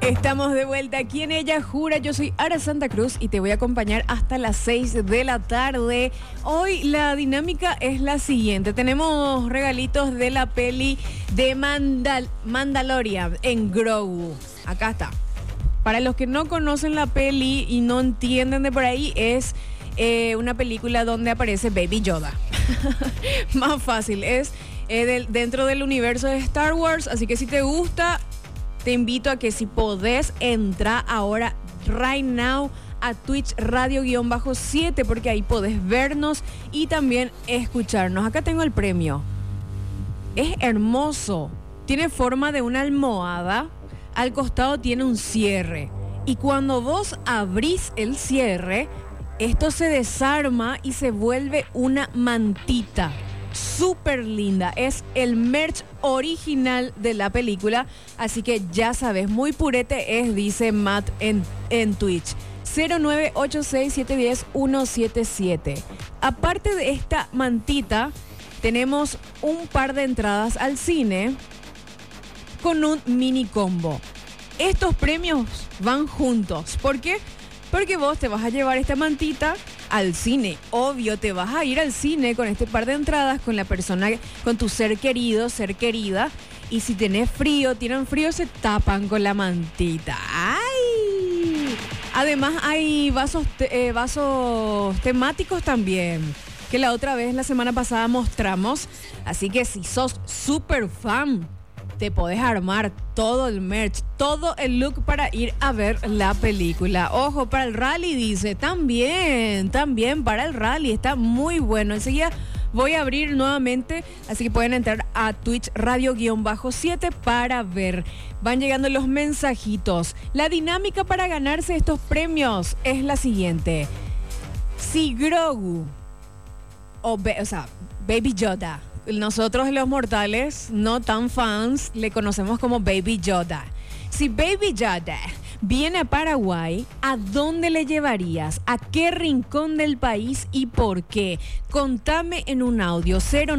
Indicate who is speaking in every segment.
Speaker 1: Estamos de vuelta aquí en Ella Jura. Yo soy Ara Santa Cruz y te voy a acompañar hasta las 6 de la tarde. Hoy la dinámica es la siguiente. Tenemos regalitos de la peli de Mandalorian en Grogu. Acá está. Para los que no conocen la peli y no entienden de por ahí, es una película donde aparece Baby Yoda. Más fácil, es dentro del universo de Star Wars. Así que si te gusta, te invito a que si podés entrar ahora, right now, a Twitch Radio-7, porque ahí podés vernos y también escucharnos. Acá tengo el premio. Es hermoso. Tiene forma de una almohada. Al costado tiene un cierre. Y cuando vos abrís el cierre, esto se desarma y se vuelve una mantita. Súper linda. Es el merch original de la película. Así que ya sabes, muy purete es, dice Matt en Twitch. 0986-710-177. Aparte de esta mantita, tenemos un par de entradas al cine con un mini combo. Estos premios van juntos. ¿Por qué? Porque vos te vas a llevar esta mantita al cine. Obvio, te vas a ir al cine con este par de entradas, con la persona, con tu ser querido, ser querida. Y si tienen frío, se tapan con la mantita. ¡Ay! Además hay vasos temáticos también, que la otra vez, la semana pasada, mostramos. Así que si sos súper fan, te podés armar todo el merch, todo el look para ir a ver la película. Ojo, para el rally, dice, también para el rally, está muy bueno. Enseguida voy a abrir nuevamente, así que pueden entrar a Twitch Radio-7 para ver. Van llegando los mensajitos. La dinámica para ganarse estos premios es la siguiente. Si Grogu, Baby Yoda, nosotros los mortales, no tan fans, le conocemos como Baby Yoda. Si Baby Yoda viene a Paraguay, ¿a dónde le llevarías? ¿A qué rincón del país y por qué? Contame en un audio.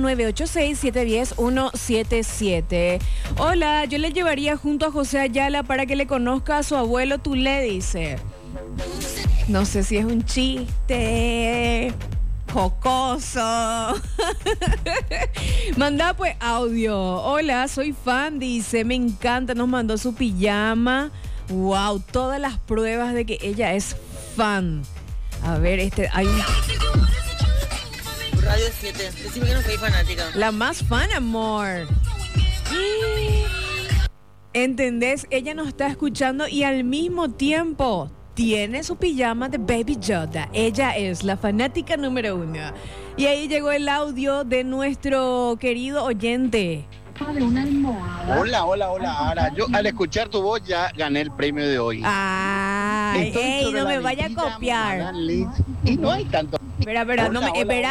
Speaker 1: 0986-710-177. Hola, yo le llevaría junto a José Ayala para que le conozca a su abuelo Tulé, dice. No sé si es un chiste jocoso. Manda pues audio. Hola, soy fan, dice, me encanta, nos mandó su pijama. Wow, todas las pruebas de que ella es fan. A ver, hay
Speaker 2: Radio 7, decime que no soy fanática.
Speaker 1: La más fan, amor. ¿Entendés? Ella nos está escuchando y al mismo tiempo tiene su pijama de Baby Yoda. Ella es la fanática número 1. Y ahí llegó el audio de nuestro querido oyente.
Speaker 3: Hola, Ara. Yo al escuchar tu voz ya gané el premio de hoy.
Speaker 1: Ay, no me vaya a copiar.
Speaker 3: Y no hay tanto.
Speaker 1: Espera, no me...